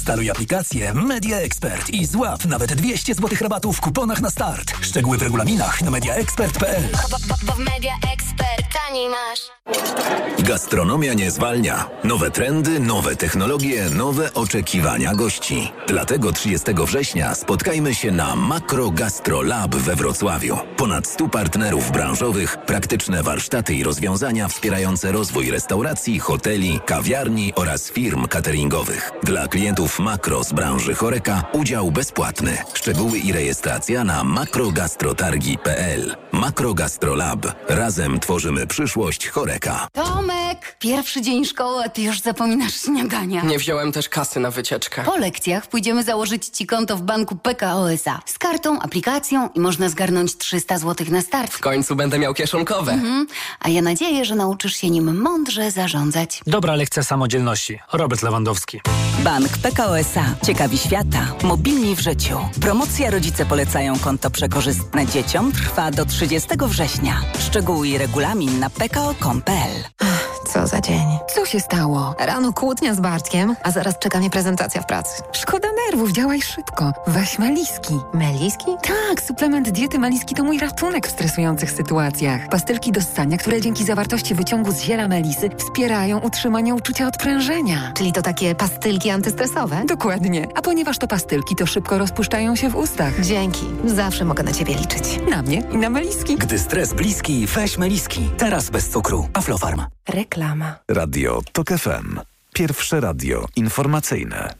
Instaluj aplikację Media Expert i złap nawet 200 zł rabatu w kuponach na start. Szczegóły w regulaminach na mediaexpert.pl. Bo w Media Expert taniej masz. Gastronomia nie zwalnia. Nowe trendy, nowe technologie, nowe oczekiwania gości. Dlatego 30 września spotkajmy się na Makro Gastro Lab we Wrocławiu. Ponad 100 partnerów branżowych, praktyczne warsztaty i rozwiązania wspierające rozwój restauracji, hoteli, kawiarni oraz firm cateringowych. Dla klientów Makro z branży Horeca udział bezpłatny. Szczegóły i rejestracja na makrogastrotargi.pl. Makro Gastro Lab. Razem tworzymy przyszłość Horeca. Tomek, pierwszy dzień szkoły, a ty już zapominasz śniadania. Nie wziąłem też kasy na wycieczkę. Po lekcjach pójdziemy założyć ci konto w banku PKO SA. Z kartą, aplikacją i można zgarnąć 300 zł na start. W końcu będę miał kieszonkowe. A ja nadzieję, że nauczysz się nim mądrze zarządzać. Dobra lekcja samodzielności. Robert Lewandowski. Bank PKO SA. Ciekawi świata. Mobilni w życiu. Promocja Rodzice polecają konto przekorzystne dzieciom trwa do 30 września. Szczegóły i regulamin na pko.com.pl. Co za dzień. Co się stało? Rano kłótnia z Bartkiem, a zaraz czeka mnie prezentacja w pracy. Szkoda nerwów, działaj szybko. Weź Meliski. Meliski? Tak, suplement diety Meliski to mój ratunek w stresujących sytuacjach. Pastylki do ssania, które dzięki zawartości wyciągu z ziela melisy wspierają utrzymanie uczucia odprężenia. Czyli to takie pastylki antystresowe? Dokładnie. A ponieważ to pastylki, to szybko rozpuszczają się w ustach. Dzięki. Zawsze mogę na ciebie liczyć. Na mnie i na Meliski. Gdy stres bliski, weź Meliski. Teraz bez cukru. Aflofarm. Reklama. Radio TOK FM. Pierwsze radio informacyjne.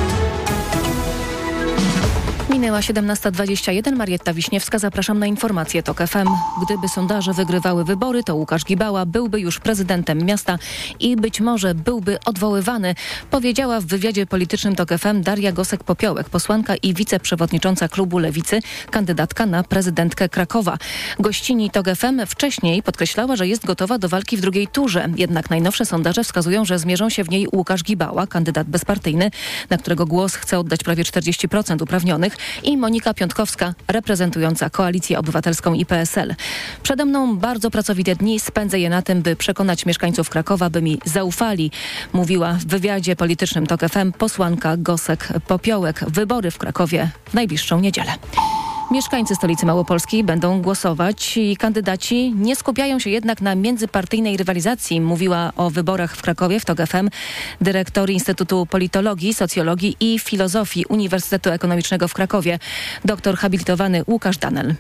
Minęła 17:21. Marietta Wiśniewska, zapraszam na informacje TOK FM. Gdyby sondaże wygrywały wybory, to Łukasz Gibała byłby już prezydentem miasta i być może byłby odwoływany, powiedziała w wywiadzie politycznym TOK FM Daria Gosek-Popiołek, posłanka i wiceprzewodnicząca klubu Lewicy, kandydatka na prezydentkę Krakowa. Gościni TOK FM wcześniej podkreślała, że jest gotowa do walki w drugiej turze. Jednak najnowsze sondaże wskazują, że zmierzą się w niej Łukasz Gibała, kandydat bezpartyjny, na którego głos chce oddać prawie 40% uprawnionych, i Monika Piątkowska, reprezentująca Koalicję Obywatelską i PSL. Przede mną bardzo pracowite dni, spędzę je na tym, by przekonać mieszkańców Krakowa, by mi zaufali, mówiła w wywiadzie politycznym TOK FM posłanka Gosek-Popiołek. Wybory w Krakowie w najbliższą niedzielę. Mieszkańcy stolicy Małopolskiej będą głosować i kandydaci nie skupiają się jednak na międzypartyjnej rywalizacji, mówiła o wyborach w Krakowie w TOK FM dyrektor Instytutu Politologii, Socjologii i Filozofii Uniwersytetu Ekonomicznego w Krakowie, doktor habilitowany Łukasz Danel.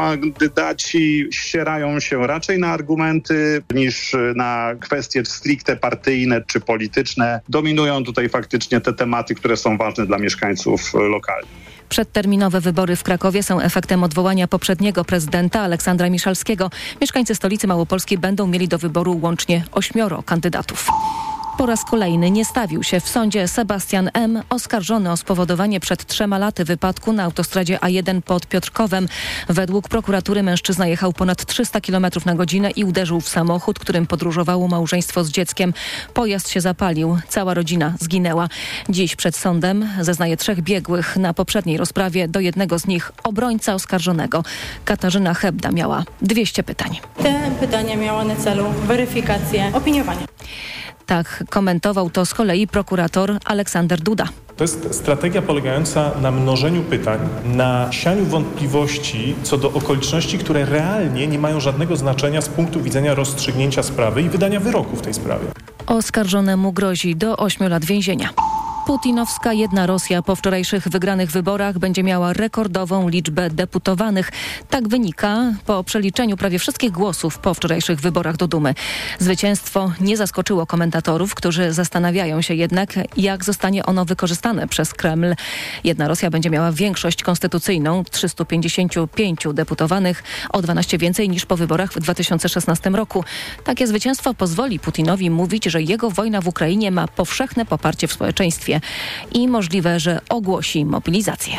Kandydaci ścierają się raczej na argumenty niż na kwestie stricte partyjne czy polityczne. Dominują tutaj faktycznie te tematy, które są ważne dla mieszkańców lokalnych. Przedterminowe wybory w Krakowie są efektem odwołania poprzedniego prezydenta Aleksandra Miszalskiego. Mieszkańcy stolicy Małopolskiej będą mieli do wyboru łącznie 8 kandydatów. Po raz kolejny nie stawił się w sądzie Sebastian M., oskarżony o spowodowanie przed 3 laty wypadku na autostradzie A1 pod Piotrkowem. Według prokuratury mężczyzna jechał ponad 300 km na godzinę i uderzył w samochód, którym podróżowało małżeństwo z dzieckiem. Pojazd się zapalił, cała rodzina zginęła. Dziś przed sądem zeznaje 3 biegłych. Na poprzedniej rozprawie do jednego z nich obrońca oskarżonego. Katarzyna Hebda miała 200 pytań. Te pytania miały na celu weryfikację opiniowania. Tak komentował to z kolei prokurator Aleksander Duda. To jest strategia polegająca na mnożeniu pytań, na sianiu wątpliwości co do okoliczności, które realnie nie mają żadnego znaczenia z punktu widzenia rozstrzygnięcia sprawy i wydania wyroku w tej sprawie. Oskarżonemu grozi do 8 lat więzienia. Putinowska jedna Rosja po wczorajszych wygranych wyborach będzie miała rekordową liczbę deputowanych. Tak wynika po przeliczeniu prawie wszystkich głosów po wczorajszych wyborach do Dumy. Zwycięstwo nie zaskoczyło komentatorów, którzy zastanawiają się jednak, jak zostanie ono wykorzystane przez Kreml. Jedna Rosja będzie miała większość konstytucyjną, 355 deputowanych, o 12 więcej niż po wyborach w 2016 roku. Takie zwycięstwo pozwoli Putinowi mówić, że jego wojna w Ukrainie ma powszechne poparcie w społeczeństwie i możliwe, że ogłosi mobilizację.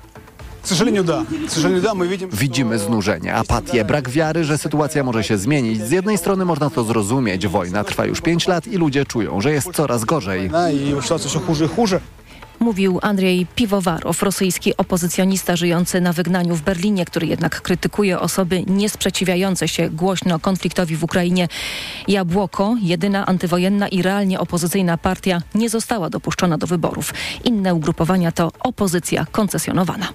Widzimy znużenie, apatię, brak wiary, że sytuacja może się zmienić. Z jednej strony można to zrozumieć. Wojna trwa już 5 lat i ludzie czują, że jest coraz gorzej. Mówił Andrzej Piwowarow, rosyjski opozycjonista żyjący na wygnaniu w Berlinie, który jednak krytykuje osoby niesprzeciwiające się głośno konfliktowi w Ukrainie. Jabłoko, jedyna antywojenna i realnie opozycyjna partia, nie została dopuszczona do wyborów. Inne ugrupowania to opozycja koncesjonowana.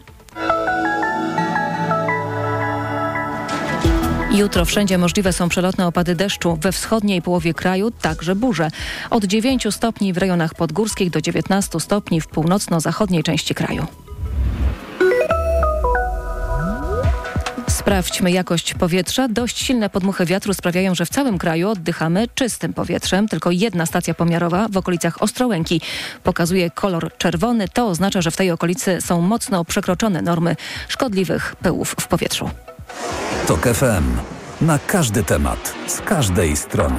Jutro wszędzie możliwe są przelotne opady deszczu. We wschodniej połowie kraju także burze. Od 9 stopni w rejonach podgórskich do 19 stopni w północno-zachodniej części kraju. Sprawdźmy jakość powietrza. Dość silne podmuchy wiatru sprawiają, że w całym kraju oddychamy czystym powietrzem. Tylko jedna stacja pomiarowa w okolicach Ostrołęki pokazuje kolor czerwony. To oznacza, że w tej okolicy są mocno przekroczone normy szkodliwych pyłów w powietrzu. TOK FM. Na każdy temat, z każdej strony.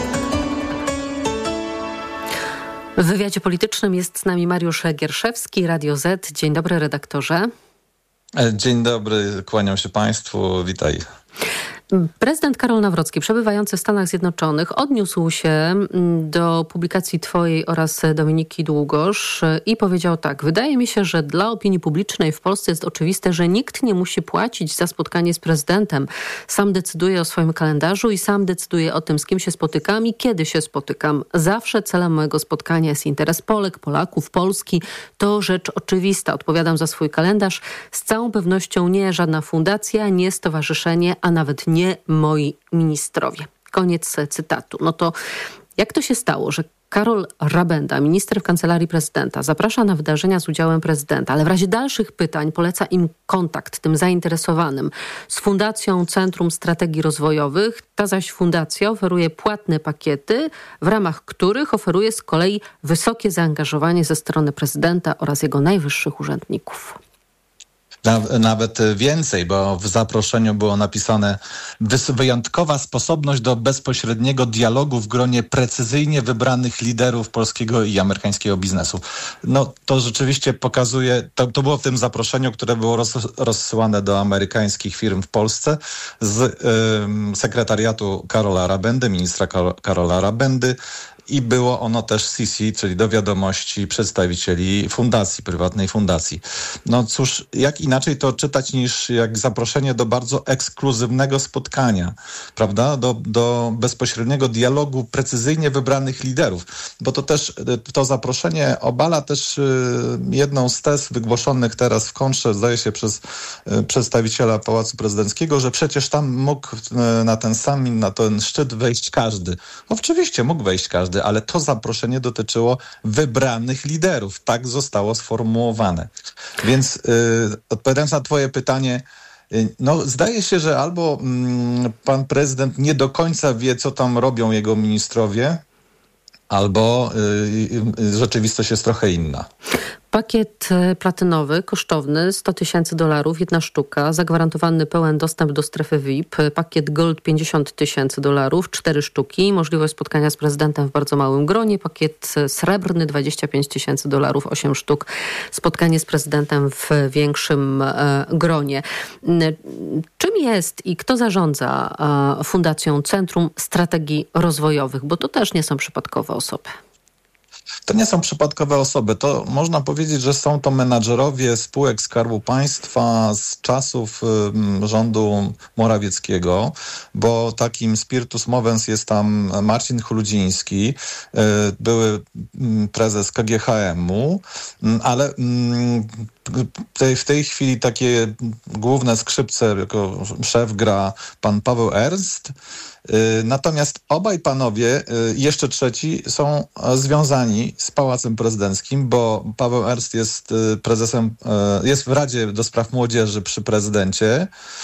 W wywiadzie politycznym jest z nami Mariusz Gierszewski, Radio Z. Dzień dobry, redaktorze. Dzień dobry, kłaniam się Państwu, witaj. Prezydent Karol Nawrocki, przebywający w Stanach Zjednoczonych, odniósł się do publikacji twojej oraz Dominiki Długosz i powiedział tak: wydaje mi się, że dla opinii publicznej w Polsce jest oczywiste, że nikt nie musi płacić za spotkanie z prezydentem. Sam decyduję o swoim kalendarzu i sam decyduję o tym, z kim się spotykam i kiedy się spotykam. Zawsze celem mojego spotkania jest interes Polek, Polaków, Polski. To rzecz oczywista. Odpowiadam za swój kalendarz. Z całą pewnością nie żadna fundacja, nie stowarzyszenie, a nawet nie moi ministrowie. Koniec cytatu. No to jak to się stało, że Karol Rabenda, minister w Kancelarii Prezydenta, zaprasza na wydarzenia z udziałem prezydenta, ale w razie dalszych pytań poleca im kontakt, tym zainteresowanym, z Fundacją Centrum Strategii Rozwojowych. Ta zaś fundacja oferuje płatne pakiety, w ramach których oferuje z kolei wysokie zaangażowanie ze strony prezydenta oraz jego najwyższych urzędników. Nawet więcej, bo w zaproszeniu było napisane: wyjątkowa sposobność do bezpośredniego dialogu w gronie precyzyjnie wybranych liderów polskiego i amerykańskiego biznesu. No to rzeczywiście pokazuje, to było w tym zaproszeniu, które było rozsyłane do amerykańskich firm w Polsce z sekretariatu Karola Rabendy, ministra Karola Rabendy. I było ono też CC, czyli do wiadomości przedstawicieli fundacji, prywatnej fundacji. No cóż, jak inaczej to czytać niż jak zaproszenie do bardzo ekskluzywnego spotkania, prawda? Do bezpośredniego dialogu precyzyjnie wybranych liderów. Bo to też, to zaproszenie obala też jedną z tez wygłoszonych teraz w Kontrze, zdaje się przez przedstawiciela Pałacu Prezydenckiego, że przecież tam mógł na ten summit, na ten szczyt wejść każdy. Oczywiście mógł wejść każdy, ale to zaproszenie dotyczyło wybranych liderów. Tak zostało sformułowane. Więc odpowiadając na twoje pytanie, no zdaje się, że albo pan prezydent nie do końca wie, co tam robią jego ministrowie, albo rzeczywistość jest trochę inna. Pakiet platynowy, kosztowny, $100,000, jedna sztuka, zagwarantowany pełen dostęp do strefy VIP. Pakiet Gold $50,000, 4 sztuki, możliwość spotkania z prezydentem w bardzo małym gronie. Pakiet srebrny $25,000, 8 sztuk, spotkanie z prezydentem w większym gronie. Czym jest i kto zarządza Fundacją Centrum Strategii Rozwojowych? Bo to też nie są przypadkowe osoby. To nie są przypadkowe osoby. To można powiedzieć, że są to menadżerowie spółek Skarbu Państwa z czasów rządu Morawieckiego, bo takim spiritus movens jest tam Marcin Chludziński, były prezes KGHM-u, ale w tej chwili takie główne skrzypce jako szef gra pan Paweł Ernst. Natomiast obaj panowie, jeszcze trzeci, są związani z Pałacem Prezydenckim, bo Paweł Ernst jest prezesem, jest w Radzie do Spraw Młodzieży przy prezydencie.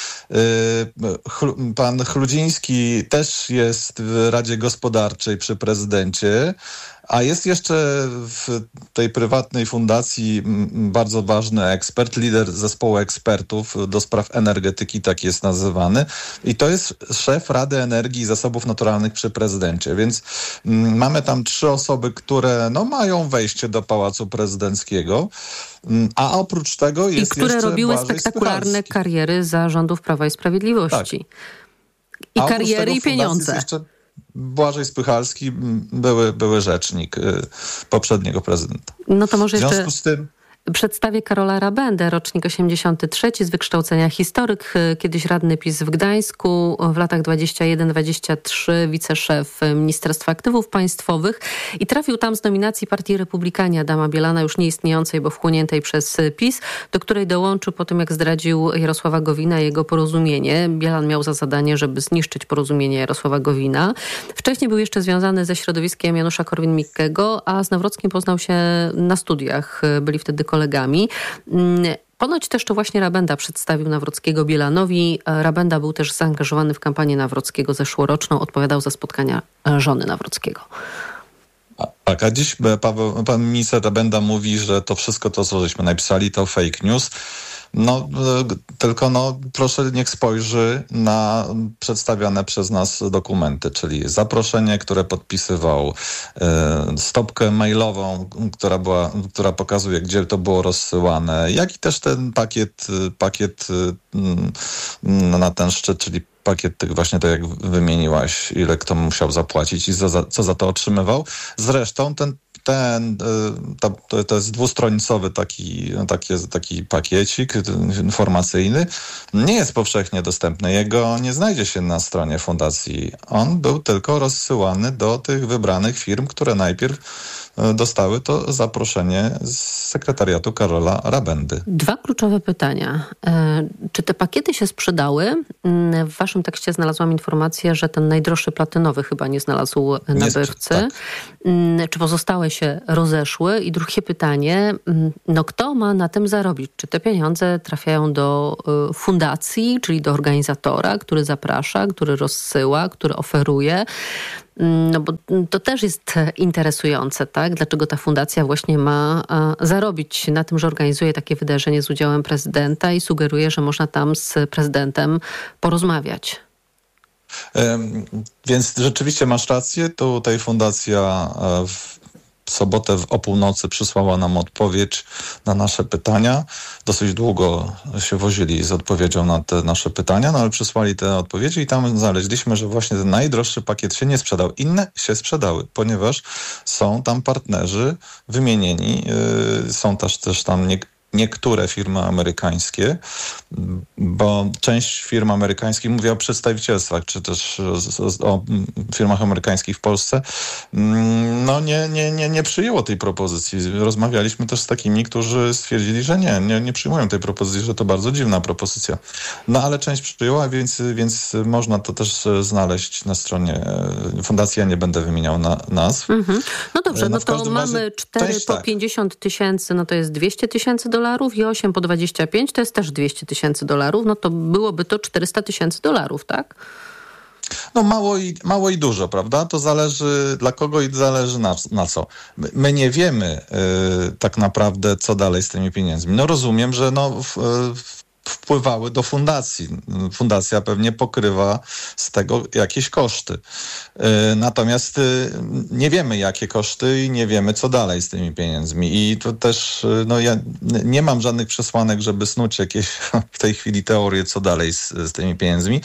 Pan Chludziński też jest w Radzie Gospodarczej przy prezydencie. A jest jeszcze w tej prywatnej fundacji bardzo ważny ekspert, lider zespołu ekspertów do spraw energetyki, tak jest nazywany. I to jest szef Rady Energii i Zasobów Naturalnych przy prezydencie. Więc mamy tam 3 osoby, które mają wejście do Pałacu Prezydenckiego. A oprócz tego jest jeszcze... I które robiły spektakularne kariery za rządów Prawa i Sprawiedliwości. Tak. I kariery, i pieniądze. Błażej Spychalski, były rzecznik poprzedniego prezydenta. No to może w związku z tym przedstawię Karola Rabendę, rocznik 83, z wykształcenia historyk, kiedyś radny PiS w Gdańsku, w latach 21-23 wiceszef Ministerstwa Aktywów Państwowych i trafił tam z nominacji Partii Republikanie Adama Bielana, już nieistniejącej, bo wchłoniętej przez PiS, do której dołączył po tym, jak zdradził Jarosława Gowina i jego porozumienie. Bielan miał za zadanie, żeby zniszczyć porozumienie Jarosława Gowina. Wcześniej był jeszcze związany ze środowiskiem Janusza Korwin-Mikkego, a z Nawrockim poznał się na studiach. Byli wtedy kolegami. Ponoć też to właśnie Rabenda przedstawił Nawrockiego Bielanowi. Rabenda był też zaangażowany w kampanię Nawrockiego zeszłoroczną. Odpowiadał za spotkania żony Nawrockiego. Tak, a dziś pan minister Rabenda mówi, że to wszystko to, co żeśmy napisali, to fake news. Tylko proszę niech spojrzy na przedstawiane przez nas dokumenty, czyli zaproszenie, które podpisywał, stopkę mailową, która pokazuje, gdzie to było rozsyłane, jak i też ten pakiet na ten szczyt, czyli pakiet tych właśnie, tak jak wymieniłaś, ile kto musiał zapłacić i co za to otrzymywał. Zresztą to jest dwustronicowy taki pakiecik informacyjny. Nie jest powszechnie dostępny. Jego nie znajdzie się na stronie fundacji. On był tylko rozsyłany do tych wybranych firm, które najpierw dostały to zaproszenie z sekretariatu Karola Rabendy. 2 kluczowe pytania. Czy te pakiety się sprzedały? W waszym tekście znalazłam informację, że ten najdroższy platynowy chyba nie znalazł nabywcy. Tak. Czy pozostałe się rozeszły? I drugie pytanie, kto ma na tym zarobić? Czy te pieniądze trafiają do fundacji, czyli do organizatora, który zaprasza, który rozsyła, który oferuje? Bo to też jest interesujące, tak? Dlaczego ta fundacja właśnie ma zarobić na tym, że organizuje takie wydarzenie z udziałem prezydenta i sugeruje, że można tam z prezydentem porozmawiać? Więc rzeczywiście masz rację. Tutaj fundacja w sobotę o północy przysłała nam odpowiedź na nasze pytania. Dosyć długo się wozili z odpowiedzią na te nasze pytania, ale przysłali te odpowiedzi i tam znaleźliśmy, że właśnie ten najdroższy pakiet się nie sprzedał. Inne się sprzedały, ponieważ są tam partnerzy wymienieni. Są też tam niektóre firmy amerykańskie, bo część firm amerykańskich, mówię o przedstawicielstwach, czy też o firmach amerykańskich w Polsce, nie przyjęło tej propozycji. Rozmawialiśmy też z takimi, którzy stwierdzili, że nie przyjmują tej propozycji, że to bardzo dziwna propozycja. Ale część przyjęła, więc można to też znaleźć na stronie fundacji. Ja nie będę wymieniał nazw. No dobrze, to mamy 4 po 50 tysięcy, to jest $200,000 i 8 po 25 to jest też $200,000, to byłoby to $400,000, tak? Mało i dużo, prawda? To zależy dla kogo i zależy na co. My nie wiemy tak naprawdę, co dalej z tymi pieniędzmi. Rozumiem, że wpływały do fundacji. Fundacja pewnie pokrywa z tego jakieś koszty. Natomiast nie wiemy, jakie koszty i nie wiemy, co dalej z tymi pieniędzmi. I to też, ja nie mam żadnych przesłanek, żeby snuć jakieś w tej chwili teorie, co dalej z tymi pieniędzmi.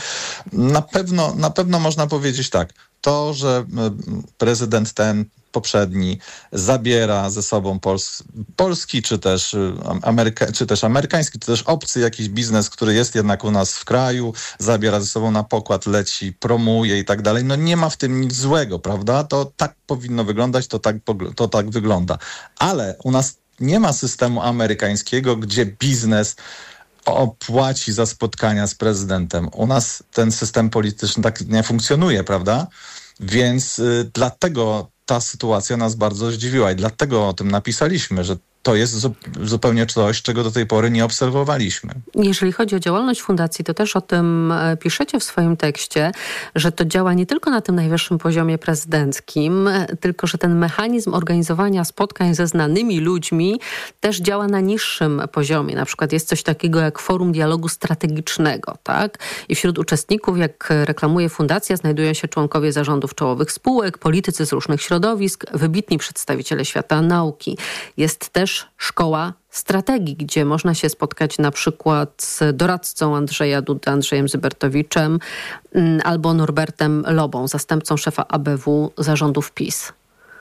Na pewno można powiedzieć tak. To, że prezydent ten poprzedni zabiera ze sobą polski, czy też amerykański, czy też obcy jakiś biznes, który jest jednak u nas w kraju, zabiera ze sobą na pokład, leci, promuje i tak dalej. Nie ma w tym nic złego, prawda? To tak powinno wyglądać, to tak wygląda. Ale u nas nie ma systemu amerykańskiego, gdzie biznes płaci za spotkania z prezydentem. U nas ten system polityczny tak nie funkcjonuje, prawda? Więc dlatego ta sytuacja nas bardzo zdziwiła i dlatego o tym napisaliśmy, że to jest zupełnie coś, czego do tej pory nie obserwowaliśmy. Jeżeli chodzi o działalność fundacji, to też o tym piszecie w swoim tekście, że to działa nie tylko na tym najwyższym poziomie prezydenckim, tylko że ten mechanizm organizowania spotkań ze znanymi ludźmi też działa na niższym poziomie. Na przykład jest coś takiego jak Forum Dialogu Strategicznego, tak? I wśród uczestników, jak reklamuje fundacja, znajdują się członkowie zarządów czołowych spółek, politycy z różnych środowisk, wybitni przedstawiciele świata nauki. Jest też też szkoła strategii, gdzie można się spotkać na przykład z doradcą Andrzeja Dudy, Andrzejem Zybertowiczem, albo Norbertem Lobą, zastępcą szefa ABW zarządów PiS.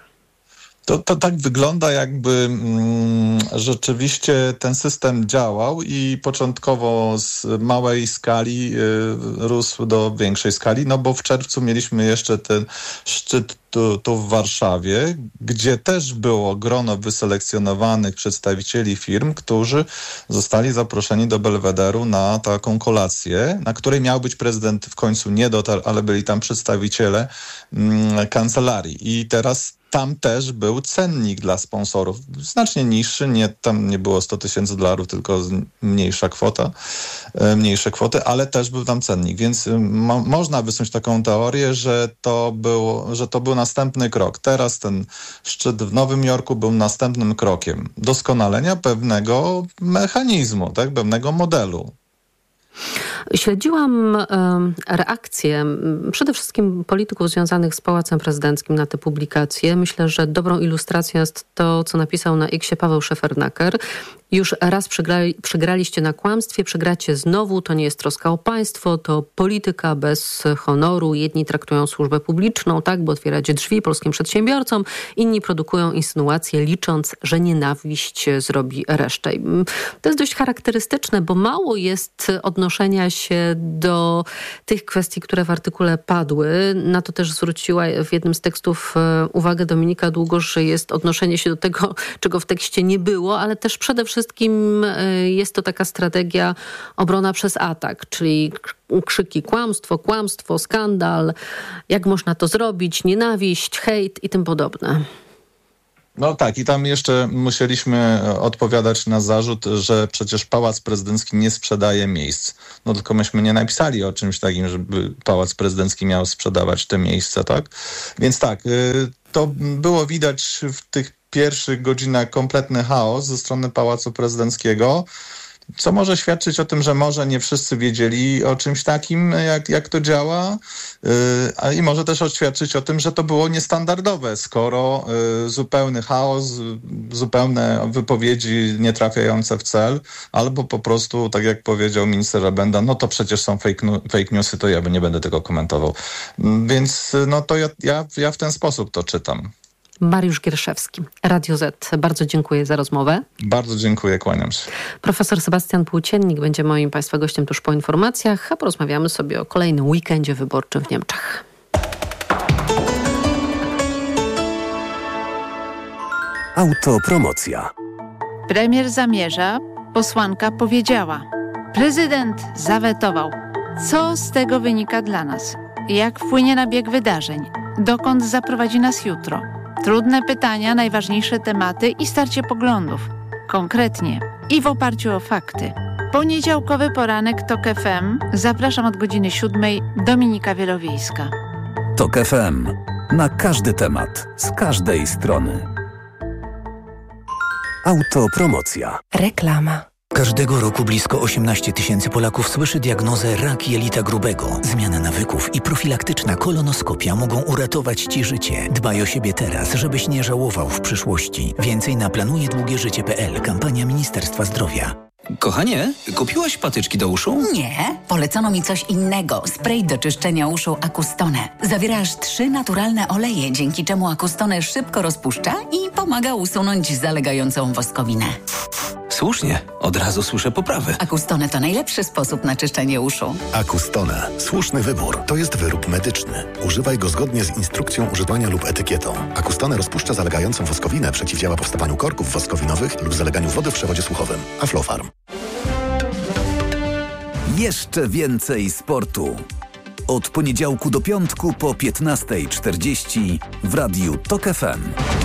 To tak wygląda, jakby rzeczywiście ten system działał i początkowo z małej skali rósł do większej skali, no bo w czerwcu mieliśmy jeszcze ten szczyt tu w Warszawie, gdzie też było grono wyselekcjonowanych przedstawicieli firm, którzy zostali zaproszeni do Belwederu na taką kolację, na której miał być prezydent, w końcu nie dotarł, ale byli tam przedstawiciele kancelarii. I teraz tam też był cennik dla sponsorów, znacznie niższy, tam nie było $100,000, tylko mniejsze kwoty, ale też był tam cennik, więc można wysnuć taką teorię, że to był następny krok. Teraz ten szczyt w Nowym Jorku był następnym krokiem doskonalenia pewnego mechanizmu, tak, pewnego modelu. Śledziłam reakcje przede wszystkim polityków związanych z Pałacem Prezydenckim na te publikacje. Myślę, że dobrą ilustracją jest to, co napisał na X-ie Paweł Szefernaker. Już raz przegraliście na kłamstwie, przegracie znowu. To nie jest troska o państwo, to polityka bez honoru. Jedni traktują służbę publiczną, tak, by otwierać drzwi polskim przedsiębiorcom. Inni produkują insynuacje, licząc, że nienawiść zrobi resztę. To jest dość charakterystyczne, bo mało jest odnoszenia się do tych kwestii, które w artykule padły. Na to też zwróciła w jednym z tekstów uwagę Dominika Długosz, że jest odnoszenie się do tego, czego w tekście nie było, ale też przede wszystkim jest to taka strategia obrona przez atak, czyli krzyki kłamstwo, skandal, jak można to zrobić, nienawiść, hejt i tym podobne. No tak, i tam jeszcze musieliśmy odpowiadać na zarzut, że przecież Pałac Prezydencki nie sprzedaje miejsc. No tylko myśmy nie napisali o czymś takim, żeby Pałac Prezydencki miał sprzedawać te miejsca, tak? Więc tak, to było widać w tych pierwszych godzinach kompletny chaos ze strony Pałacu Prezydenckiego, co może świadczyć o tym, że może nie wszyscy wiedzieli o czymś takim, jak to działa, i może też świadczyć o tym, że to było niestandardowe, skoro zupełny chaos, zupełne wypowiedzi nie trafiające w cel, albo po prostu, tak jak powiedział minister Rabenda, no to przecież są fake newsy, to ja nie będę tego komentował. Więc no to ja w ten sposób to czytam. Mariusz Gierszewski, Radio Z. Bardzo dziękuję za rozmowę. Bardzo dziękuję, kłaniam się. Profesor Sebastian Płóciennik będzie moim Państwa gościem tuż po informacjach, a porozmawiamy sobie o kolejnym weekendzie wyborczym w Niemczech. Autopromocja. Premier zamierza, posłanka powiedziała. Prezydent zawetował. Co z tego wynika dla nas? Jak wpłynie na bieg wydarzeń? Dokąd zaprowadzi nas jutro? Trudne pytania, najważniejsze tematy i starcie poglądów. Konkretnie i w oparciu o fakty. Poniedziałkowy poranek TOK FM. Zapraszam od godziny 7. Dominika Wielowiejska. TOK FM. Na każdy temat, z każdej strony. Autopromocja. Reklama. Każdego roku blisko 18 000 Polaków słyszy diagnozę rak jelita grubego. Zmiana nawyków i profilaktyczna kolonoskopia mogą uratować Ci życie. Dbaj o siebie teraz, żebyś nie żałował w przyszłości. Więcej na planujadługieżycie.pl. Kampania Ministerstwa Zdrowia. Kochanie, kupiłaś patyczki do uszu? Nie, polecono mi coś innego. Spray do czyszczenia uszu Acustone. Zawiera aż 3 naturalne oleje, dzięki czemu Acustone szybko rozpuszcza i pomaga usunąć zalegającą woskowinę. Słusznie, od razu słyszę poprawę. Acustone to najlepszy sposób na czyszczenie uszu. Acustone. Słuszny wybór. To jest wyrób medyczny. Używaj go zgodnie z instrukcją używania lub etykietą. Acustone rozpuszcza zalegającą woskowinę, przeciwdziała powstawaniu korków woskowinowych lub zaleganiu wody w przewodzie słuchowym. Aflofarm. Jeszcze więcej sportu. Od poniedziałku do piątku po 15:40 w Radiu TOK FM.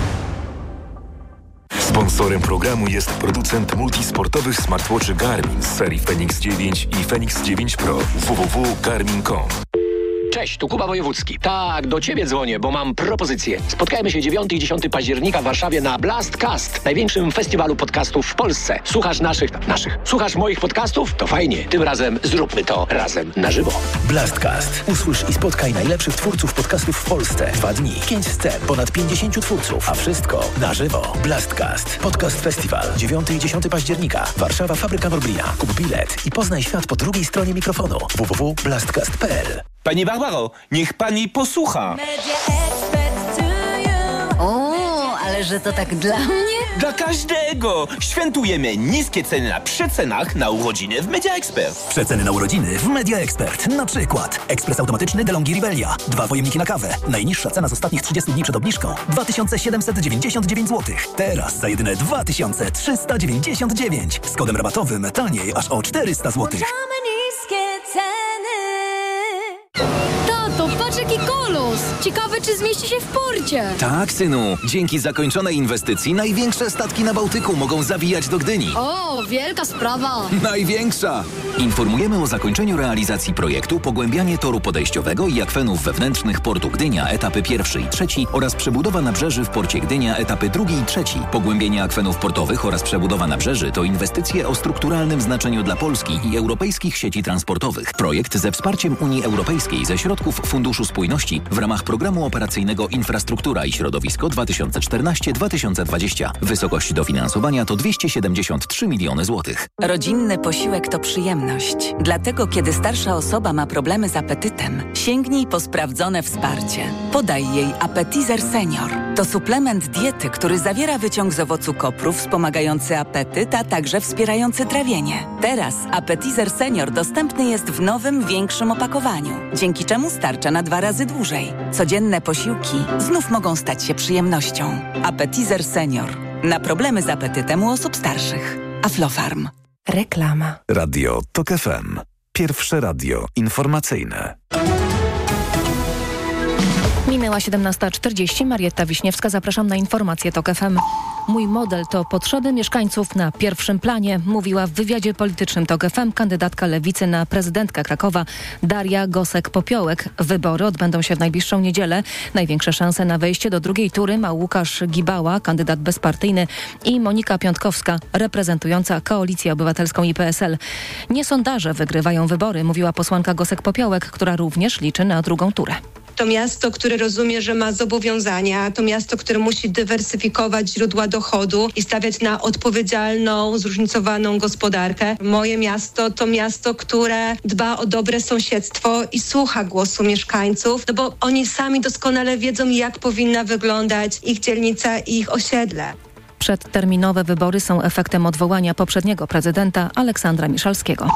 Sponsorem programu jest producent multisportowych smartwatchy Garmin z serii Fenix 9 i Fenix 9 Pro. www.garmin.com. Cześć, tu Kuba Wojewódzki. Tak, do ciebie dzwonię, bo mam propozycję. Spotkajmy się 9 i 10 października w Warszawie na Blastcast, największym festiwalu podcastów w Polsce. Słuchasz Słuchasz moich podcastów? To fajnie. Tym razem zróbmy to razem na żywo. Blastcast. Usłysz i spotkaj najlepszych twórców podcastów w Polsce. 2 dni, 5 scen, ponad 50 twórców, a wszystko na żywo. Blastcast. Podcast Festiwal. 9 i 10 października. Warszawa, Fabryka Norblia. Kup bilet i poznaj świat po drugiej stronie mikrofonu. www.blastcast.pl. Pani Barbaro, niech pani posłucha. O, ale że to tak dla mnie? Dla każdego! Świętujemy niskie ceny na przecenach na urodziny w Media Expert. Przeceny na urodziny w Media Expert. Na przykład ekspres automatyczny DeLonghi Rivelia. 2 pojemniki na kawę. Najniższa cena z ostatnich 30 dni przed obniżką 2799 zł. Teraz za jedyne 2399. Z kodem rabatowym taniej aż o 400 zł. Tato, patrz jaki kolos! Ciekawe, czy zmieści się w porcie. Tak, synu. Dzięki zakończonej inwestycji największe statki na Bałtyku mogą zawijać do Gdyni. O, wielka sprawa. Największa! Informujemy o zakończeniu realizacji projektu Pogłębianie toru podejściowego i akwenów wewnętrznych portu Gdynia etapy 1 i 3 oraz przebudowa nabrzeży w porcie Gdynia etapy 2 i 3. Pogłębienie akwenów portowych oraz przebudowa nabrzeży to inwestycje o strukturalnym znaczeniu dla Polski i europejskich sieci transportowych. Projekt ze wsparciem Unii Europejskiej ze środków Funduszu Spójności w ramach Programu Operacyjnego Infrastruktura i Środowisko 2014-2020. Wysokość dofinansowania to 273 miliony złotych. Rodzinny posiłek to przyjemność. Dlatego, kiedy starsza osoba ma problemy z apetytem, sięgnij po sprawdzone wsparcie. Podaj jej Appetizer Senior. To suplement diety, który zawiera wyciąg z owocu kopru wspomagający apetyt, a także wspierający trawienie. Teraz Appetizer Senior dostępny jest w nowym, większym opakowaniu, dzięki czemu starcza na 2 razy dłużej. Codzienne posiłki znów mogą stać się przyjemnością. Appetizer Senior. Na problemy z apetytem u osób starszych. Aflofarm. Reklama. Radio TOK FM. Pierwsze radio informacyjne. Minęła 17:40. Marietta Wiśniewska. Zapraszam na informacje TOK FM. Mój model to potrzeby mieszkańców na pierwszym planie, mówiła w wywiadzie politycznym TOK FM kandydatka Lewicy na prezydentkę Krakowa Daria Gosek-Popiołek. Wybory odbędą się w najbliższą niedzielę. Największe szanse na wejście do drugiej tury ma Łukasz Gibała, kandydat bezpartyjny, i Monika Piątkowska, reprezentująca Koalicję Obywatelską i PSL. Nie sondaże wygrywają wybory, mówiła posłanka Gosek-Popiołek, która również liczy na drugą turę. To miasto, które rozumie, że ma zobowiązania, to miasto, które musi dywersyfikować źródła dochodu i stawiać na odpowiedzialną, zróżnicowaną gospodarkę. Moje miasto to miasto, które dba o dobre sąsiedztwo i słucha głosu mieszkańców, no bo oni sami doskonale wiedzą, jak powinna wyglądać ich dzielnica i ich osiedle. Przedterminowe wybory są efektem odwołania poprzedniego prezydenta Aleksandra Miszalskiego.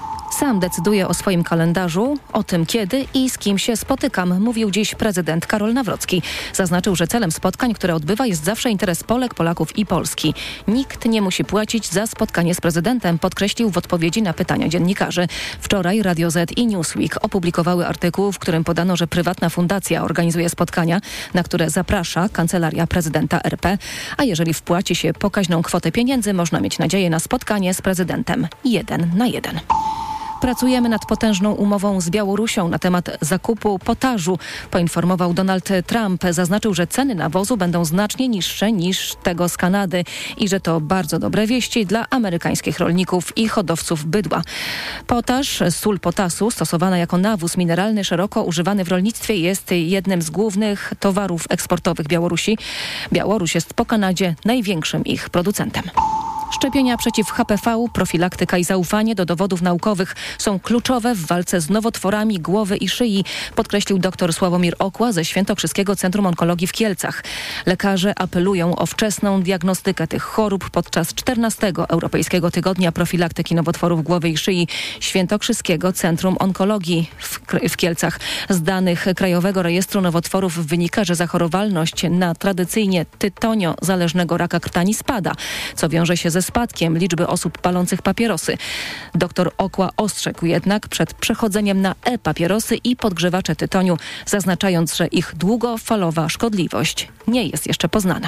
Sam decyduje o swoim kalendarzu, o tym kiedy i z kim się spotykam, mówił dziś prezydent Karol Nawrocki. Zaznaczył, że celem spotkań, które odbywa, jest zawsze interes Polek, Polaków i Polski. Nikt nie musi płacić za spotkanie z prezydentem, podkreślił w odpowiedzi na pytania dziennikarzy. Wczoraj Radio Z i Newsweek opublikowały artykuł, w którym podano, że prywatna fundacja organizuje spotkania, na które zaprasza Kancelaria Prezydenta RP, a jeżeli wpłaci się pokaźną kwotę pieniędzy, można mieć nadzieję na spotkanie z prezydentem 1 na 1. Pracujemy nad potężną umową z Białorusią na temat zakupu potażu, poinformował Donald Trump. Zaznaczył, że ceny nawozu będą znacznie niższe niż tego z Kanady i że to bardzo dobre wieści dla amerykańskich rolników i hodowców bydła. Potaż, sól potasu, stosowana jako nawóz mineralny szeroko używany w rolnictwie, jest jednym z głównych towarów eksportowych Białorusi. Białoruś jest po Kanadzie największym ich producentem. Szczepienia przeciw HPV, profilaktyka i zaufanie do dowodów naukowych są kluczowe w walce z nowotworami głowy i szyi, podkreślił dr Sławomir Okła ze Świętokrzyskiego Centrum Onkologii w Kielcach. Lekarze apelują o wczesną diagnostykę tych chorób podczas 14. Europejskiego Tygodnia Profilaktyki Nowotworów Głowy i Szyi Świętokrzyskiego Centrum Onkologii w Kielcach. Z danych Krajowego Rejestru Nowotworów wynika, że zachorowalność na tradycyjnie tytonio-zależnego raka krtani spada, co wiąże się ze spadkiem liczby osób palących papierosy. Doktor Okła ostrzegł jednak przed przechodzeniem na e-papierosy i podgrzewacze tytoniu, zaznaczając, że ich długofalowa szkodliwość nie jest jeszcze poznana.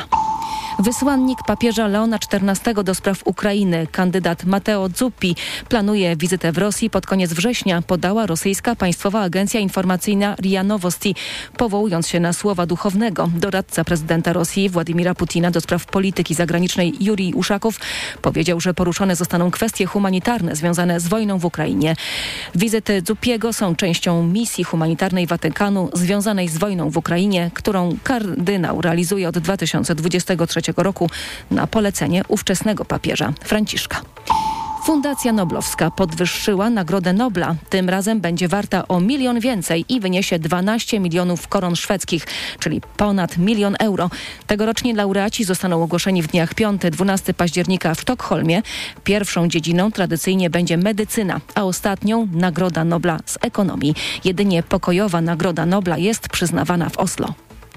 Wysłannik papieża Leona XIV do spraw Ukrainy, kandydat Matteo Zuppi, planuje wizytę w Rosji pod koniec września, podała rosyjska państwowa agencja informacyjna RIA Novosti, powołując się na słowa duchownego. Doradca prezydenta Rosji Władimira Putina do spraw polityki zagranicznej Jurij Uszakow powiedział, że poruszone zostaną kwestie humanitarne związane z wojną w Ukrainie. Wizyty Zuppiego są częścią misji humanitarnej Watykanu związanej z wojną w Ukrainie, którą kardynał realizuje od 2023 roku na polecenie ówczesnego papieża Franciszka. Fundacja Noblowska podwyższyła Nagrodę Nobla. Tym razem będzie warta o 1 milion więcej i wyniesie 12 milionów koron szwedzkich, czyli ponad 1 milion euro. Tegoroczni laureaci zostaną ogłoszeni w dniach 5-12 października w Sztokholmie. Pierwszą dziedziną tradycyjnie będzie medycyna, a ostatnią Nagroda Nobla z ekonomii. Jedynie pokojowa Nagroda Nobla jest przyznawana w Oslo.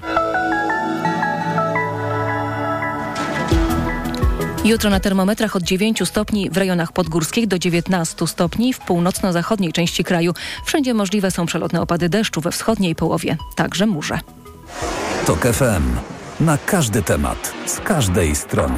Jutro na termometrach od 9 stopni w rejonach podgórskich do 19 stopni w północno-zachodniej części kraju. Wszędzie możliwe są przelotne opady deszczu we wschodniej połowie, także mórze. TOK FM. Na każdy temat, z każdej strony.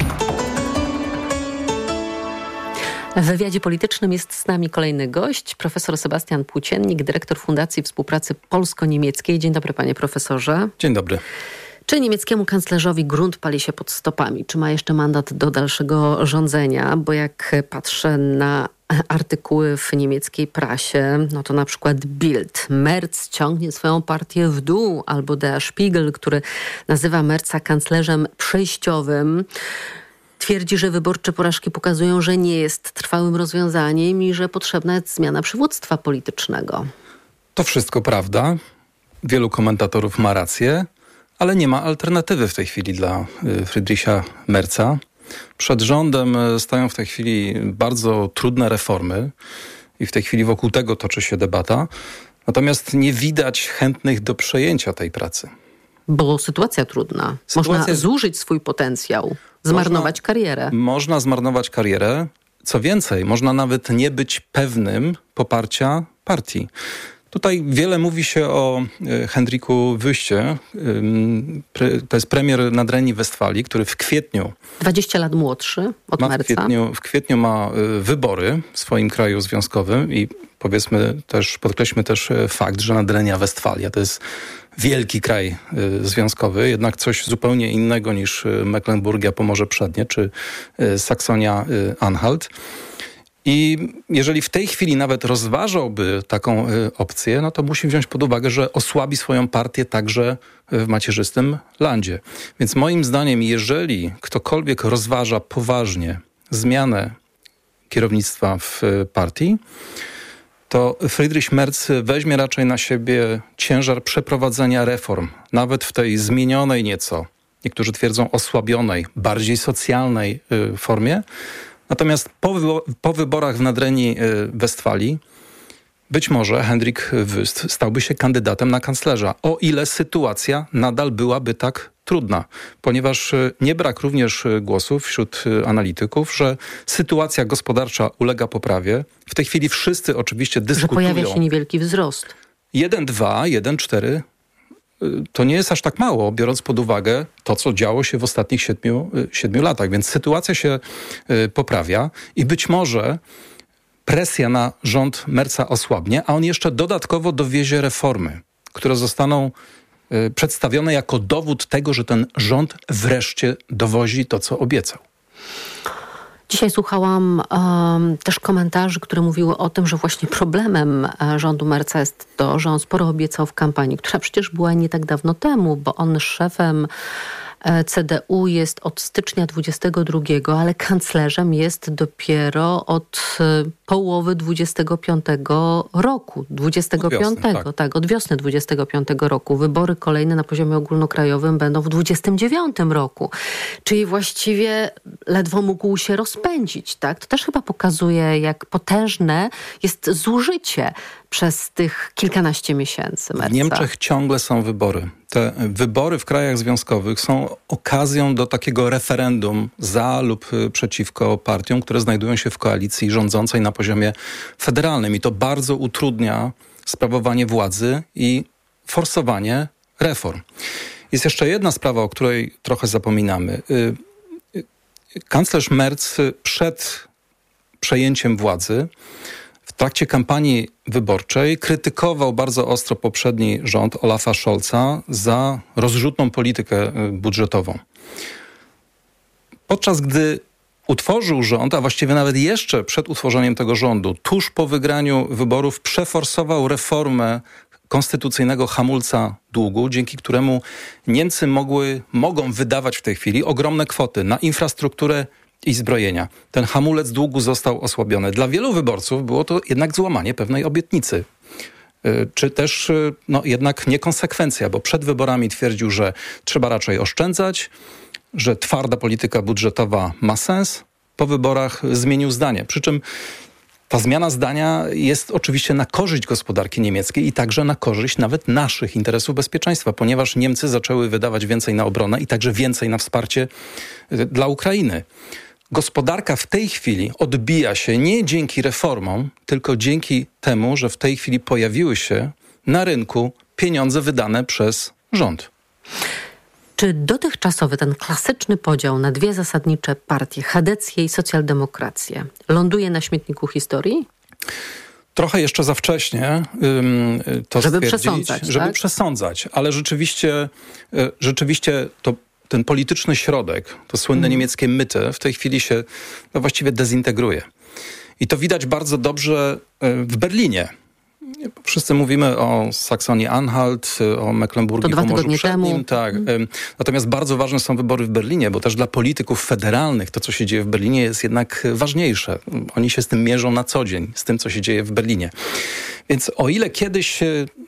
W wywiadzie politycznym jest z nami kolejny gość, profesor Sebastian Płóciennik, dyrektor Fundacji Współpracy Polsko-Niemieckiej. Dzień dobry, panie profesorze. Dzień dobry. Czy niemieckiemu kanclerzowi grunt pali się pod stopami? Czy ma jeszcze mandat do dalszego rządzenia? Bo jak patrzę na artykuły w niemieckiej prasie, no to na przykład Bild. Merz ciągnie swoją partię w dół, albo Der Spiegel, który nazywa Merza kanclerzem przejściowym. Twierdzi, że wyborcze porażki pokazują, że nie jest trwałym rozwiązaniem i że potrzebna jest zmiana przywództwa politycznego. To wszystko prawda. Wielu komentatorów ma rację, ale nie ma alternatywy w tej chwili dla Friedricha Merza. Przed rządem stoją w tej chwili bardzo trudne reformy i w tej chwili wokół tego toczy się debata. Natomiast nie widać chętnych do przejęcia tej pracy. Bo sytuacja trudna. Można zużyć swój potencjał, zmarnować karierę. Można zmarnować karierę. Co więcej, można nawet nie być pewnym poparcia partii. Tutaj wiele mówi się o Hendriku Wüście. To jest premier Nadrenii Westfalii, który w kwietniu... 20 lat młodszy od Merza. W kwietniu ma wybory w swoim kraju związkowym i podkreślmy też fakt, że Nadrenia Westfalia to jest wielki kraj związkowy, jednak coś zupełnie innego niż Mecklenburgia, Pomorze Przednie czy Saksonia-Anhalt. I jeżeli w tej chwili nawet rozważałby taką opcję, no to musi wziąć pod uwagę, że osłabi swoją partię także w macierzystym landzie. Więc moim zdaniem, jeżeli ktokolwiek rozważa poważnie zmianę kierownictwa w partii, to Friedrich Merz weźmie raczej na siebie ciężar przeprowadzenia reform, nawet w tej zmienionej nieco, niektórzy twierdzą osłabionej, bardziej socjalnej formie. Natomiast po wyborach w Nadrenii Westfalii być może Hendrik Wüst stałby się kandydatem na kanclerza, o ile sytuacja nadal byłaby tak trudna. Ponieważ nie brak również głosów wśród analityków, że sytuacja gospodarcza ulega poprawie. W tej chwili wszyscy oczywiście dyskutują. Że pojawia się niewielki wzrost. 1,2, 1,4 to nie jest aż tak mało, biorąc pod uwagę to, co działo się w ostatnich 7 latach. Więc sytuacja się poprawia i być może presja na rząd Merza osłabnie, a on jeszcze dodatkowo dowiezie reformy, które zostaną przedstawione jako dowód tego, że ten rząd wreszcie dowozi to, co obiecał. Dzisiaj słuchałam też komentarzy, które mówiły o tym, że właśnie problemem rządu Merza jest to, że on sporo obiecał w kampanii, która przecież była nie tak dawno temu, bo on szefem CDU jest od stycznia 22, ale kanclerzem jest dopiero od połowy 25 roku. 25, tak, od wiosny 25 roku. Wybory kolejne na poziomie ogólnokrajowym będą w 29 roku. Czyli właściwie ledwo mógł się rozpędzić, tak? To też chyba pokazuje, jak potężne jest zużycie przez tych kilkanaście miesięcy Merza. W Niemczech ciągle są wybory. Te wybory w krajach związkowych są okazją do takiego referendum za lub przeciwko partiom, które znajdują się w koalicji rządzącej na poziomie federalnym. I to bardzo utrudnia sprawowanie władzy i forsowanie reform. Jest jeszcze jedna sprawa, o której trochę zapominamy. Kanclerz Merz przed przejęciem władzy w trakcie kampanii wyborczej krytykował bardzo ostro poprzedni rząd Olafa Scholza za rozrzutną politykę budżetową. Podczas gdy utworzył rząd, a właściwie nawet jeszcze przed utworzeniem tego rządu, tuż po wygraniu wyborów przeforsował reformę konstytucyjnego hamulca długu, dzięki któremu Niemcy mogą wydawać w tej chwili ogromne kwoty na infrastrukturę i zbrojenia. Ten hamulec długu został osłabiony. Dla wielu wyborców było to jednak złamanie pewnej obietnicy. Czy też jednak niekonsekwencja, bo przed wyborami twierdził, że trzeba raczej oszczędzać, że twarda polityka budżetowa ma sens. Po wyborach zmienił zdanie. Przy czym ta zmiana zdania jest oczywiście na korzyść gospodarki niemieckiej i także na korzyść nawet naszych interesów bezpieczeństwa, ponieważ Niemcy zaczęły wydawać więcej na obronę i także więcej na wsparcie dla Ukrainy. Gospodarka w tej chwili odbija się nie dzięki reformom, tylko dzięki temu, że w tej chwili pojawiły się na rynku pieniądze wydane przez rząd. Czy dotychczasowy, ten klasyczny podział na dwie zasadnicze partie, chadecję i socjaldemokrację, ląduje na śmietniku historii? Trochę jeszcze za wcześnie to żeby stwierdzić, przesądzać, żeby tak? przesądzać, ale rzeczywiście ten polityczny środek, to słynne niemieckie Mitte w tej chwili się właściwie dezintegruje. I to widać bardzo dobrze w Berlinie. Wszyscy mówimy o Saksonii-Anhalt, o Mecklenburgii to 2 Pomorzu tygodnie Przednim. temu. Tak. Natomiast bardzo ważne są wybory w Berlinie, bo też dla polityków federalnych to, co się dzieje w Berlinie, jest jednak ważniejsze. Oni się z tym mierzą na co dzień, z tym, co się dzieje w Berlinie. Więc o ile kiedyś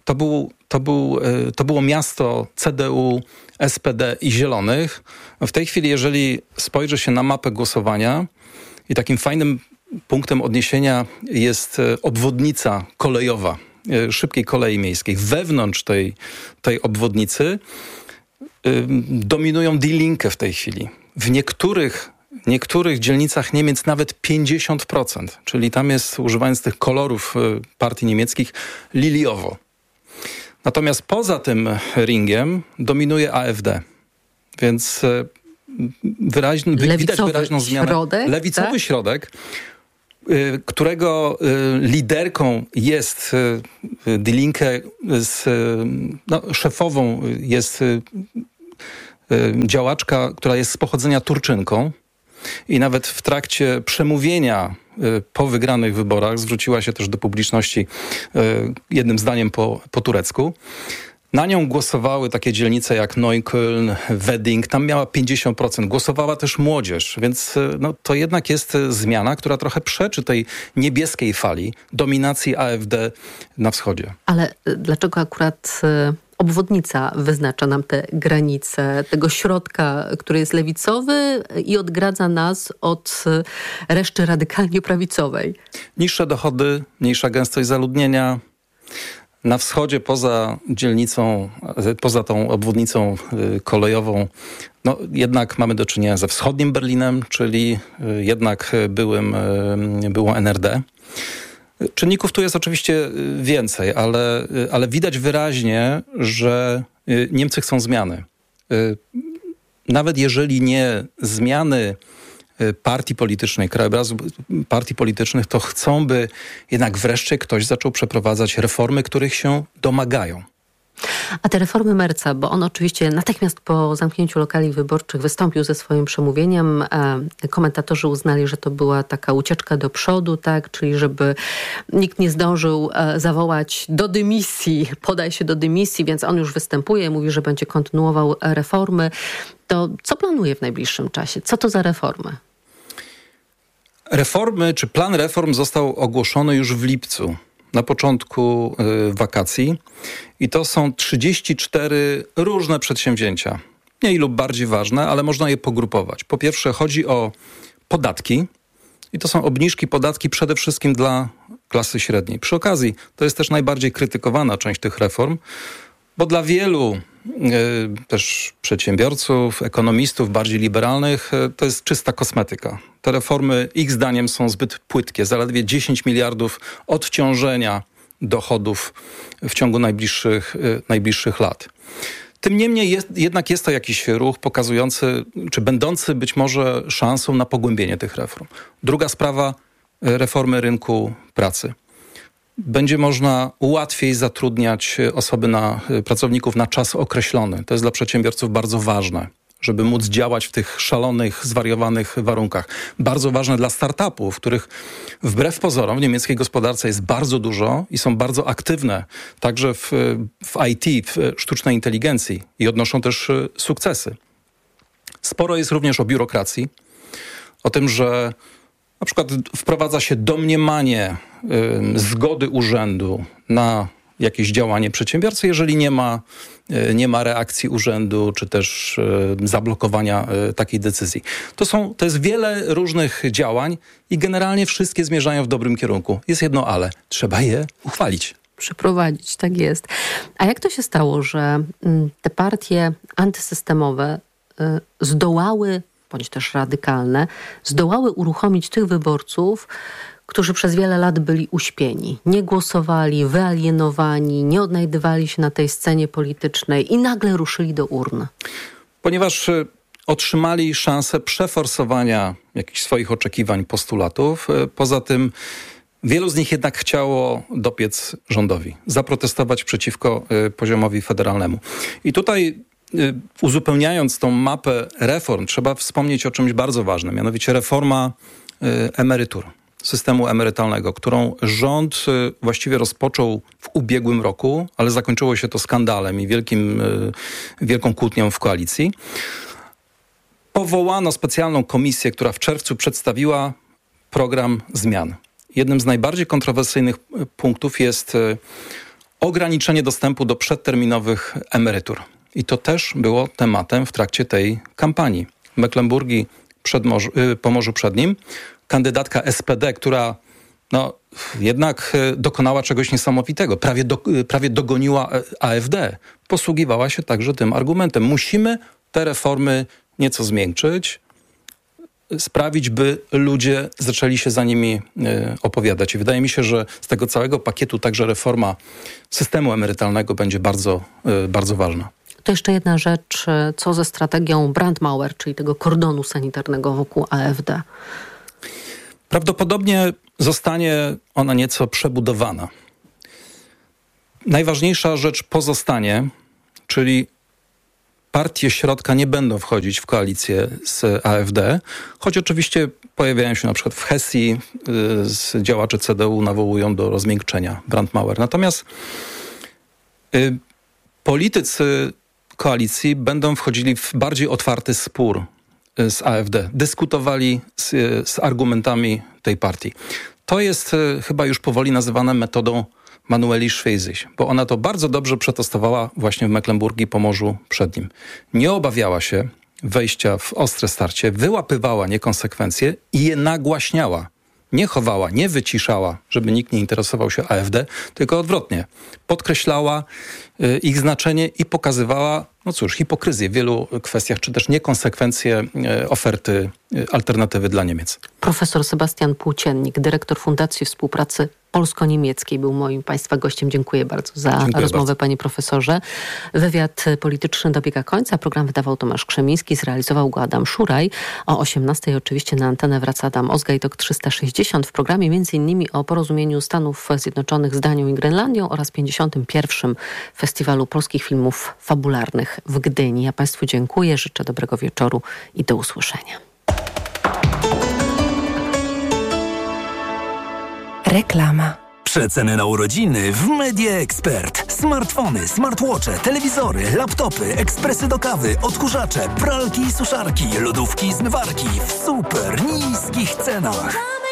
to było miasto CDU, SPD i Zielonych, w tej chwili, jeżeli spojrzy się na mapę głosowania i takim fajnym punktem odniesienia jest obwodnica kolejowa, szybkiej kolei miejskiej. Wewnątrz tej obwodnicy dominują Die Linke w tej chwili. W niektórych dzielnicach Niemiec nawet 50%, czyli tam jest, używając tych kolorów partii niemieckich, liliowo. Natomiast poza tym ringiem dominuje AfD. Więc widać wyraźną zmianę. Lewicowy środek, którego liderką jest Die Linke, szefową jest działaczka, która jest z pochodzenia Turczynką i nawet w trakcie przemówienia po wygranych wyborach zwróciła się też do publiczności jednym zdaniem po turecku. Na nią głosowały takie dzielnice jak Neukölln, Wedding, tam miała 50%. Głosowała też młodzież, więc to jednak jest zmiana, która trochę przeczy tej niebieskiej fali dominacji AfD na wschodzie. Ale dlaczego akurat obwodnica wyznacza nam te granice tego środka, który jest lewicowy i odgradza nas od reszty radykalnie prawicowej? Niższe dochody, mniejsza gęstość zaludnienia. Na wschodzie, poza tą obwodnicą kolejową, jednak mamy do czynienia ze wschodnim Berlinem, czyli jednak byłą NRD. Czynników tu jest oczywiście więcej, ale widać wyraźnie, że Niemcy chcą zmiany. Nawet jeżeli nie zmiany partii politycznej, krajobrazu partii politycznych, to chcą, by jednak wreszcie ktoś zaczął przeprowadzać reformy, których się domagają. A te reformy Merza, bo on oczywiście natychmiast po zamknięciu lokali wyborczych wystąpił ze swoim przemówieniem. Komentatorzy uznali, że to była taka ucieczka do przodu, tak, czyli żeby nikt nie zdążył zawołać do dymisji, podaj się do dymisji, więc on już występuje, mówi, że będzie kontynuował reformy. To co planuje w najbliższym czasie? Co to za reformy? Reformy, czy plan reform został ogłoszony już w lipcu, na początku wakacji. I to są 34 różne przedsięwzięcia. Mniej lub bardziej ważne, ale można je pogrupować. Po pierwsze chodzi o podatki. I to są obniżki podatki przede wszystkim dla klasy średniej. Przy okazji to jest też najbardziej krytykowana część tych reform, bo dla wielu też przedsiębiorców, ekonomistów bardziej liberalnych to jest czysta kosmetyka. Te reformy ich zdaniem są zbyt płytkie. Zaledwie 10 miliardów odciążenia dochodów w ciągu najbliższych lat. Tym niemniej jednak jest to jakiś ruch pokazujący, czy będący być może szansą na pogłębienie tych reform. Druga sprawa, reformy rynku pracy. Będzie można łatwiej zatrudniać pracowników na czas określony. To jest dla przedsiębiorców bardzo ważne, żeby móc działać w tych szalonych, zwariowanych warunkach. Bardzo ważne dla startupów, których wbrew pozorom w niemieckiej gospodarce jest bardzo dużo i są bardzo aktywne także w IT, w sztucznej inteligencji i odnoszą też sukcesy. Sporo jest również o biurokracji, o tym, że na przykład wprowadza się domniemanie zgody urzędu na jakieś działanie przedsiębiorcy, jeżeli nie ma reakcji urzędu, czy też zablokowania takiej decyzji. To jest wiele różnych działań i generalnie wszystkie zmierzają w dobrym kierunku. Jest jedno ale. Trzeba je uchwalić. Przeprowadzić, tak jest. A jak to się stało, że te partie antysystemowe zdołały, bądź też radykalne, zdołały uruchomić tych wyborców, którzy przez wiele lat byli uśpieni, nie głosowali, wyalienowani, nie odnajdywali się na tej scenie politycznej i nagle ruszyli do urn? Ponieważ otrzymali szansę przeforsowania jakichś swoich oczekiwań, postulatów. Poza tym wielu z nich jednak chciało dopiec rządowi, zaprotestować przeciwko poziomowi federalnemu. I tutaj uzupełniając tą mapę reform, trzeba wspomnieć o czymś bardzo ważnym, mianowicie reforma emerytur, systemu emerytalnego, którą rząd właściwie rozpoczął w ubiegłym roku, ale zakończyło się to skandalem i wielką kłótnią w koalicji. Powołano specjalną komisję, która w czerwcu przedstawiła program zmian. Jednym z najbardziej kontrowersyjnych punktów jest ograniczenie dostępu do przedterminowych emerytur. I to też było tematem w trakcie tej kampanii. W Mecklenburgii, Pomorzu Przednim, kandydatka SPD, która jednak dokonała czegoś niesamowitego, prawie dogoniła AfD, posługiwała się także tym argumentem. Musimy te reformy nieco zmiękczyć, sprawić, by ludzie zaczęli się za nimi opowiadać. I wydaje mi się, że z tego całego pakietu także reforma systemu emerytalnego będzie bardzo, bardzo ważna. To jeszcze jedna rzecz, co ze strategią Brandmauer, czyli tego kordonu sanitarnego wokół AfD? Prawdopodobnie zostanie ona nieco przebudowana. Najważniejsza rzecz pozostanie, czyli partie środka nie będą wchodzić w koalicję z AfD, choć oczywiście pojawiają się na przykład w Hesji, działacze CDU nawołują do rozmiękczenia Brandmauer. Natomiast politycy koalicji będą wchodzili w bardziej otwarty spór z AfD. Dyskutowali z argumentami tej partii. To jest chyba już powoli nazywane metodą Manueli Schwesig, bo ona to bardzo dobrze przetestowała właśnie w Mecklenburgii, Pomorzu Przednim. Nie obawiała się wejścia w ostre starcie, wyłapywała niekonsekwencje i je nagłaśniała. Nie chowała, nie wyciszała, żeby nikt nie interesował się AfD, tylko odwrotnie. Podkreślała ich znaczenie i pokazywała, hipokryzję w wielu kwestiach, czy też niekonsekwencje oferty alternatywy dla Niemiec. Profesor Sebastian Płóciennik, dyrektor Fundacji Współpracy Polsko-Niemieckiej, był moim Państwa gościem. Dziękuję bardzo za rozmowę, panie profesorze. Wywiad polityczny dobiega końca. Program wydawał Tomasz Krzemiński, zrealizował go Adam Szuraj. O 18:00 oczywiście na antenę wraca Adam Ozga i TOK 360. W programie m.in. o porozumieniu Stanów Zjednoczonych z Danią i Grenlandią oraz 51. Festiwalu Polskich Filmów Fabularnych w Gdyni. Ja Państwu dziękuję, życzę dobrego wieczoru i do usłyszenia. Reklama. Przeceny na urodziny w Media Expert. Smartfony, smartwatche, telewizory, laptopy, ekspresy do kawy, odkurzacze, pralki i suszarki, lodówki i zmywarki w super niskich cenach.